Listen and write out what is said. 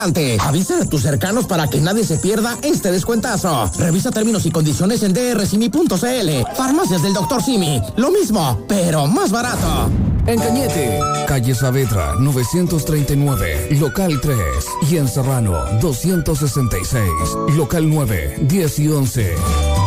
Avisa a tus cercanos para que nadie se pierda este descuentazo. Revisa términos y condiciones en drcimi.cl. Farmacias del Dr. Simi. Lo mismo, pero más barato. En Cañete, calle Saavedra, 939, local 3. Y en Serrano, 266, local 9, 10 y 11.